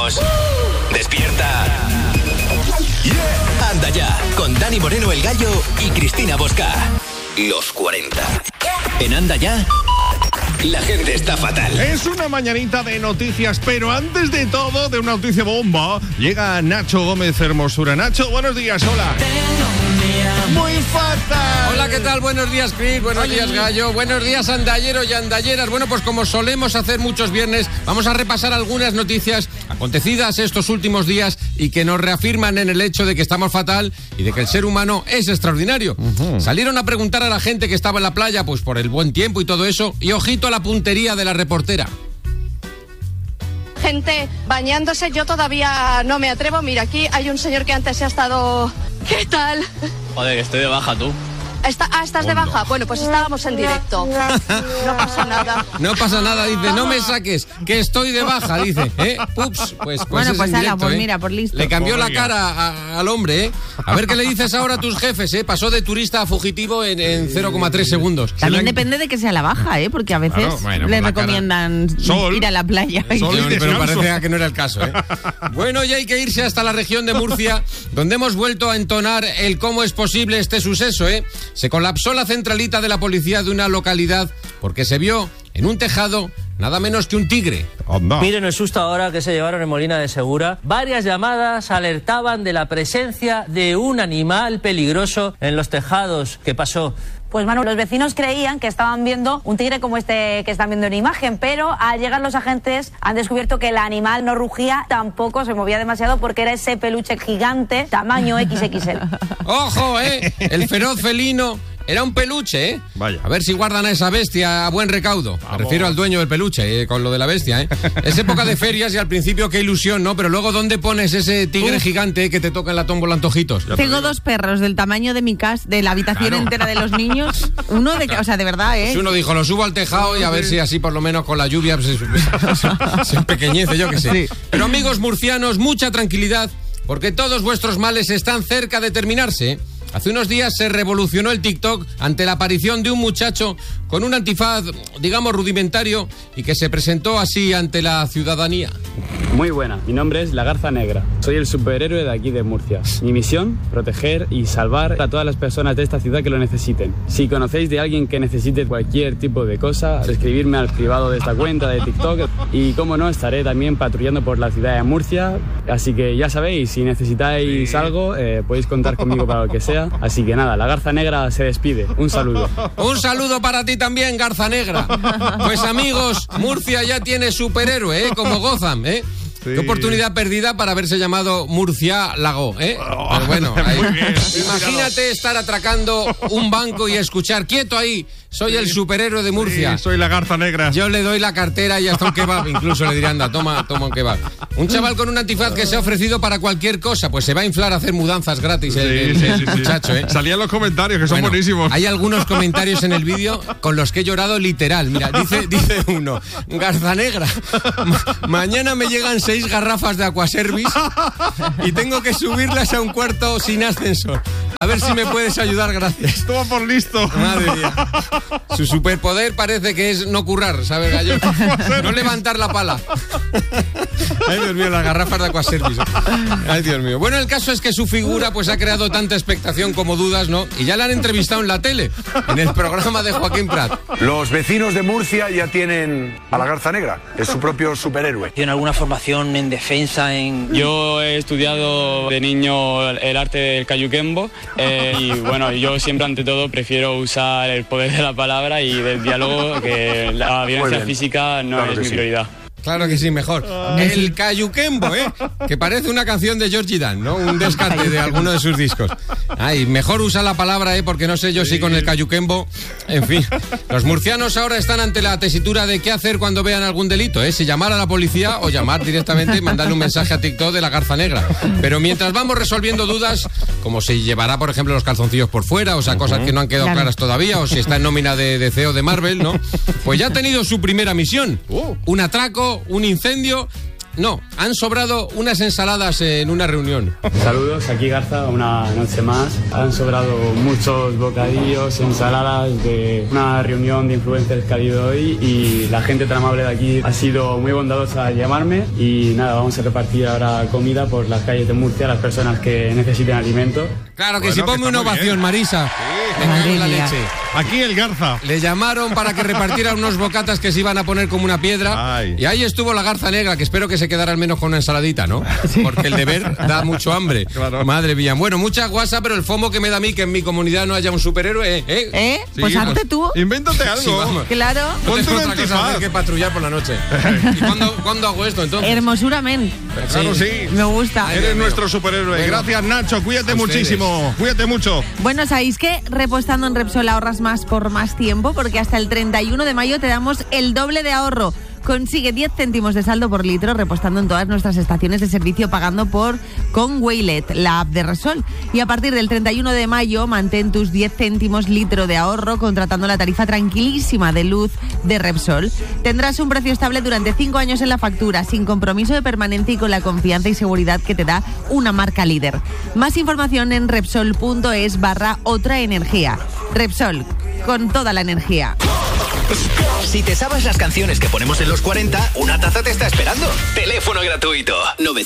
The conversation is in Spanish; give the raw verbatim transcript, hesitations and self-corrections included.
decimos... ¡Despierta! Yeah. Anda ya, con Dani Moreno el Gallo y Cristina Bosca. Los cuarenta. En Anda ya... La gente está fatal. Es una mañanita de noticias, pero antes de todo, de una noticia bomba, llega Nacho Gómez Hermosura. Nacho, buenos días, hola. Muy fatal. Hola, ¿qué tal? Buenos días, Cris, buenos días, Gallo, buenos días, andalleros y andalleras. Bueno, pues como solemos hacer muchos viernes, vamos a repasar algunas noticias acontecidas estos últimos días y que nos reafirman en el hecho de que estamos fatal y de que el ser humano es extraordinario. Uh-huh. Salieron a preguntar a la gente que estaba en la playa, pues por el buen tiempo y todo eso, y ojito a la puntería de la reportera. Gente bañándose, yo todavía no me atrevo. Mira, aquí hay un señor que antes se ha estado... ¿Qué tal? Joder, estoy de baja, tú. Está, ah, ¿estás de baja? Bueno, pues estábamos en directo. No pasa nada. No pasa nada, dice, no me saques, que estoy de baja, dice. ¿Eh? Ups, pues, pues bueno, es pues en ala, directo, pues ¿eh? mira, por listo. Le cambió Pues la cara a, al hombre, ¿eh? A ver qué le dices ahora a tus jefes, ¿eh? Pasó de turista a fugitivo en, en cero coma tres segundos. También depende de que sea la baja, ¿eh? Porque a veces claro, bueno, le la recomiendan Sol. ir a la playa. Sol. No, pero parecía que no era el caso, ¿eh? Bueno, ya hay que irse hasta la región de Murcia, donde hemos vuelto a entonar el cómo es posible este suceso, ¿eh? Se colapsó la centralita de la policía de una localidad porque se vio en un tejado nada menos que un tigre. Oh, no. Miren el susto ahora que se llevaron en Molina de Segura. Varias llamadas alertaban de la presencia de un animal peligroso en los tejados. ¿Qué pasó? Pues Manu, los vecinos creían que estaban viendo un tigre como este que están viendo en imagen, pero al llegar los agentes han descubierto que el animal no rugía, tampoco se movía demasiado porque era ese peluche gigante tamaño equis equis ele. ¡Ojo, eh! El feroz felino era un peluche, ¿eh? Vaya. A ver si guardan a esa bestia a buen recaudo. Me refiero al dueño del peluche, eh, con lo de la bestia, ¿eh? Es época de ferias y al principio qué ilusión, ¿no? Pero luego, ¿dónde pones ese tigre Uf. gigante que te toca en la tómbola antojitos? Tengo dos perros del tamaño de mi casa, de la habitación Claro. entera de los niños. Uno de, o sea, de verdad, ¿eh? Pues uno dijo, lo subo al tejado y a ver si así por lo menos con la lluvia pues, se, se, se empequeñece, yo qué sé. Sí. Pero amigos murcianos, mucha tranquilidad, porque todos vuestros males están cerca de terminarse, ¿eh? Hace unos días se revolucionó el TikTok ante la aparición de un muchacho con un antifaz, digamos, rudimentario y que se presentó así ante la ciudadanía. Muy buena, mi nombre es La Garza Negra. Soy el superhéroe de aquí de Murcia. Mi misión, proteger y salvar a todas las personas de esta ciudad que lo necesiten. Si conocéis de alguien que necesite cualquier tipo de cosa, escribirme al privado de esta cuenta de TikTok y, como no, estaré también patrullando por la ciudad de Murcia. Así que ya sabéis, si necesitáis sí. algo, eh, podéis contar conmigo para lo que sea. Así que nada, La Garza Negra se despide. Un saludo. Un saludo para ti también, Garza Negra. Pues amigos, Murcia ya tiene superhéroe, ¿eh? Como Gotham, ¿eh? Sí. Qué oportunidad perdida para haberse llamado Murcia Lago, ¿eh? Oh, pero bueno, ahí. Imagínate estar atracando un banco y escuchar, quieto ahí, soy sí. el superhéroe de Murcia. Sí, soy La Garza Negra. Yo le doy la cartera y hasta un kebab, incluso le diré, anda, toma, toma un kebab. Un chaval con un antifaz que se ha ofrecido para cualquier cosa, pues se va a inflar a hacer mudanzas gratis el, el, el, el muchacho, ¿eh? Salían los comentarios, que son bueno, buenísimos. Hay algunos comentarios en el vídeo con los que he llorado literal. Mira, dice, dice uno, Garza Negra, ma- mañana me llegan seis garrafas de Aquaservice y tengo que subirlas a un cuarto sin ascensor. A ver si me puedes ayudar, gracias. Toma por listo. Madre mía. Su superpoder parece que es no currar, ¿sabes, Gallo? No levantar la pala. Ay, Dios mío, las garrafas de Aquaservice. Ay, Dios mío. Bueno, el caso es que su figura pues ha creado tanta expectación como dudas, ¿no? Y ya la han entrevistado en la tele, en el programa de Joaquín Prat. Los vecinos de Murcia ya tienen a La Garza Negra, es su propio superhéroe. ¿Tiene alguna formación en defensa? En... Yo he estudiado de niño el arte del cayuquembo eh, y bueno, yo siempre ante todo prefiero usar el poder de la palabra y del diálogo, que la violencia física no claro es mi sí. prioridad. Claro que sí, mejor. El cayuquembo, ¿eh? Que parece una canción de Georgie Dan, ¿no? Un descarte de alguno de sus discos. Ay, mejor usa la palabra, ¿eh? Porque no sé yo si con el cayuquembo... En fin, los murcianos ahora están ante la tesitura de qué hacer cuando vean algún delito, ¿eh? Si llamar a la policía o llamar directamente y mandarle un mensaje a TikTok de La Garza Negra. Pero mientras vamos resolviendo dudas, como si llevará, por ejemplo, los calzoncillos por fuera, o sea, uh-huh. cosas que no han quedado claro. claras todavía, o si está en nómina de, de C E O de Marvel, ¿no? Pues ya ha tenido su primera misión. Uh. Un atraco, un incendio No, han sobrado unas ensaladas en una reunión. Saludos, aquí Garza, una noche más. Han sobrado muchos bocadillos, ensaladas de una reunión de influencers que ha habido hoy y la gente tan amable de aquí ha sido muy bondadosa al llamarme y nada, vamos a repartir ahora comida por las calles de Murcia a las personas que necesiten alimento. Claro que Bueno, sí, que ponme está una muy ovación, bien. Marisa. Sí. Me cago en la Madre mía. leche. Aquí el Garza. Le llamaron para que repartiera unos bocatas que se iban a poner como una piedra. Ay. Y ahí estuvo la garza negra, que espero que se quedara al menos con una ensaladita, ¿no? Porque el deber da mucho hambre. Claro. Madre mía. Bueno, mucha guasa, pero el fomo que me da a mí que en mi comunidad no haya un superhéroe, ¿eh? ¿Eh? ¿Eh? Sí, Pues hazte pues, tú. Invéntate algo. Sí, vamos. Claro. No Ponte tengo un otra cosa antifaz. hacer que patrullar por la noche. ¿Y cuándo, cuándo hago esto entonces? Hermosura, men. Claro, sí. Me gusta. Ay, Eres Dios mío. nuestro superhéroe. Bueno. Gracias, Nacho. Cuídate A ustedes. muchísimo. Cuídate mucho. Bueno, ¿sabéis que repostando en Repsol ahorras más por más tiempo? Porque hasta el treinta y uno de mayo te damos el doble de ahorro. Consigue diez céntimos de saldo por litro repostando en todas nuestras estaciones de servicio pagando por con Waylet, la app de Repsol. Y a partir del treinta y uno de mayo mantén tus diez céntimos litro de ahorro contratando la tarifa tranquilísima de luz de Repsol. Tendrás un precio estable durante cinco años en la factura, sin compromiso de permanencia y con la confianza y seguridad que te da una marca líder. Más información en Repsol.es barra otra energía. Repsol, con toda la energía. Si te sabes las canciones que ponemos en los cuarenta, una taza te está esperando. Teléfono gratuito.